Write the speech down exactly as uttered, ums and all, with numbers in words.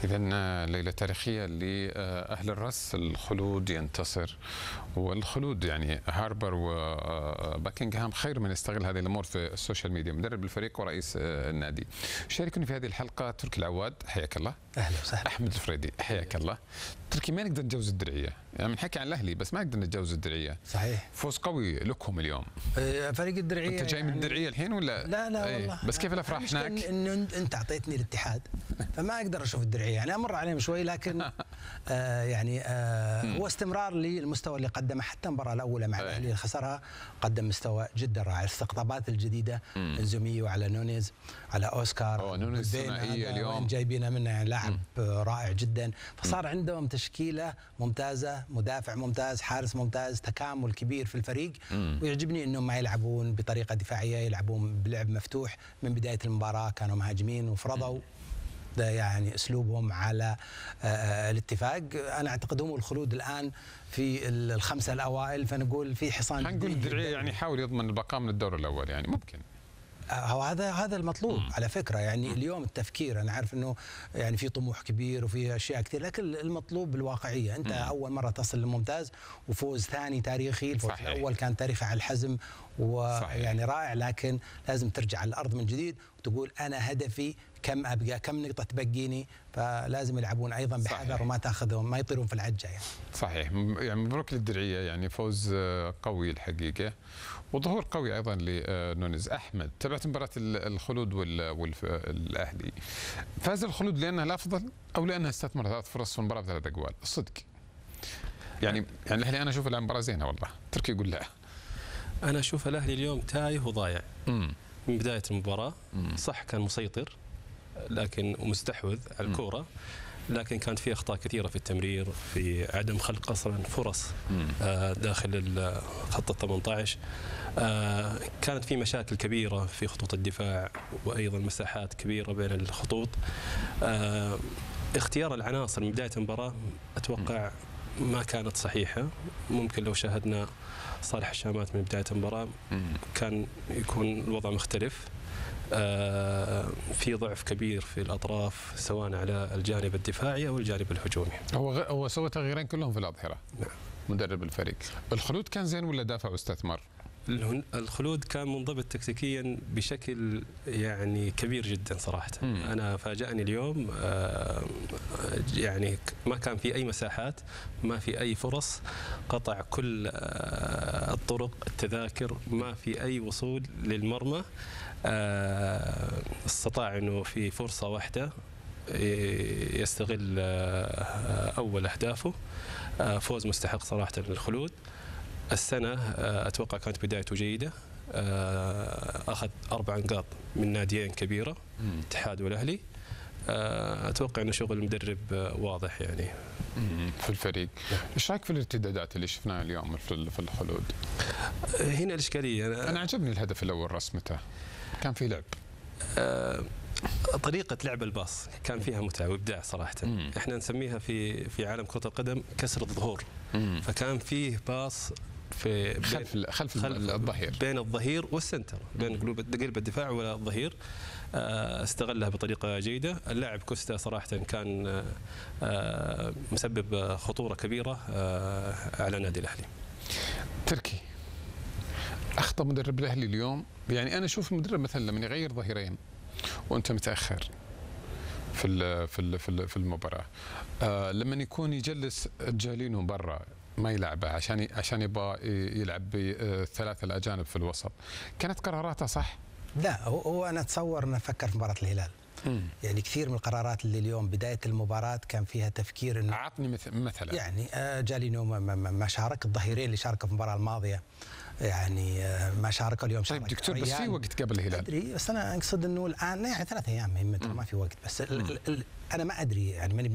إذا ليلة تاريخية لأهل الرأس، الخلود ينتصر، والخلود يعني هاربر وباكنغهام خير من يستغل هذه الأمور في السوشيال ميديا. مدرب الفريق ورئيس النادي. شاركني في هذه الحلقة تركي العواد، حياك الله. أهلا وسهلا. أحمد الفريدي، حياك الله. تركي، ما نقدر نتجاوز الدرعية، يعني بنحكي عن الأهلي بس ما نقدر نتجاوز الدرعية. صحيح. فوز قوي لكم اليوم. فريق الدرعية. أنت جاي من يعني الدرعية الحين ولا؟ لا لا والله. بس كيف الأفراح هناك؟ إنه أنت أعطيتني الاتحاد فما أقدر أشوف الدرعية، يعني أمر عليهم شوي، لكن آه يعني آه هو استمرار للمستوى اللي قدمه حتى المباراة الأولى مع الأهلي اللي خسرها، قدم مستوى جدا رائع. الاستقطابات الجديدة انزوميو على نونيز على أوسكار، نونيز ثنائية اليوم جايبينه منه، يعني لاعب رائع جدا. فصار عندهم تشكيلة ممتازة، مدافع ممتاز، حارس ممتاز، تكامل كبير في الفريق. ويعجبني انهم ما يلعبون بطريقة دفاعية، يلعبون بلعب مفتوح. من بداية المباراة كانوا مهاجمين وفرضوا ده يعني اسلوبهم على آه الاتفاق. انا اعتقد هم الخلود الان في الخمسة الاوائل، فنقول في حصان. هنقول الدرعية يعني يحاول يضمن البقاء من الدور الاول، يعني ممكن هو هذا هذا المطلوب مم. على فكره. يعني مم. اليوم التفكير، انا عارف انه يعني في طموح كبير وفي اشياء كثير، لكن المطلوب بالواقعيه. انت مم. اول مره تصل للممتاز وفوز ثاني تاريخي. الفوز صحيح. الاول كان تاريخي على الحزم ويعني رائع، لكن لازم ترجع على الارض من جديد وتقول انا هدفي كم ابقى، كم نقطه تبقيني. فلازم يلعبون ايضا بحذر وما تاخذهم، ما يطيرون في العجه يعني. صحيح. يعني مبروك للدرعيه، يعني فوز قوي الحقيقه وظهور قوي ايضا لنونيز. احمد، تابعت مباراه الخلود والاهلي. فاز الخلود لانها الافضل او لانها استثمر ثلاث فرص في المباراه بثلاث اجوال؟ الصدق يعني يعني الاهلي انا اشوف المباراه زينه والله. تركي يقول لا. انا اشوف الاهلي اليوم تايه وضايع من بدايه المباراه. مم. صح كان مسيطر لكن ومستحوذ على الكوره، لكن كانت في اخطاء كثيره في التمرير، في عدم خلق اصلا فرص آه داخل خط ال ثمانية عشر. آه كانت في مشاكل كبيره في خطوط الدفاع وايضا مساحات كبيره بين الخطوط. آه اختيار العناصر من بدايه المباراه اتوقع ما كانت صحيحه. ممكن لو شاهدنا صالح الشامات من بدايه المباراه كان يكون الوضع مختلف. آه في ضعف كبير في الاطراف سواء على الجانب الدفاعي او الجانب الهجومي. هو غ... هو سوى تغييرين كلهم في الاظهره. نعم. مدرب الفريق. الخلود كان زين ولا دافع واستثمر؟ الخلود كان منضبط تكتيكيا بشكل يعني كبير جدا صراحه. مم. انا فاجأني اليوم. آه يعني ما كان في اي مساحات، ما في اي فرص، قطع كل آه الطرق، التذاكر، ما في اي وصول للمرمى. آه استطاع انه في فرصه واحده يستغل آه اول اهدافه. آه فوز مستحق صراحه للخلود. السنة أتوقع كانت بدايته جيدة. أخذ أربع نقاط من ناديين كبيرة، الاتحاد والأهلي. أتوقع أنه شغل المدرب واضح يعني في الفريق. إيش رأيك في الارتدادات اللي شفناها اليوم في الخلود؟ هنا الإشكالية. أنا, أنا عجبني الهدف الأول رسمته، كان في لعب. أه طريقة لعب الباص كان فيها متعة وإبداع صراحة. مم. إحنا نسميها في في عالم كرة القدم كسر الظهور. مم. فكان فيه باص في خلف خلف, خلف الظهير، بين الظهير والسنتر، بين قلوب قلب الدفاع والظهير. استغلها بطريقه جيده. اللاعب كوستا صراحه كان مسبب خطوره كبيره على نادي الاهلي. تركي، اخطا مدرب الاهلي اليوم. يعني انا اشوف المدرب مثلا لما يغير ظهيرين وانت متاخر في ال في ال في, ال في المباراه، آه لما يكون يجلس جالينو برا ما يلعبه عشان عشان يبغى يلعب بالثلاثه الاجانب في الوسط، كانت قراراته صح؟ لا، هو انا اتصور انه فكر في مباراه الهلال. مم. يعني كثير من القرارات اللي اليوم بدايه المباراه كان فيها تفكير انه عطني مثلا. يعني جالينو ما شارك، الظهيرين اللي شاركوا في المباراه الماضيه يعني ما شاركوا اليوم. طيب دكتور، بس في وقت قبل الهلال. ادري، بس انا اقصد انه الان يعني ثلاث ايام ما في وقت. بس ال ال انا ما ادري يعني ماني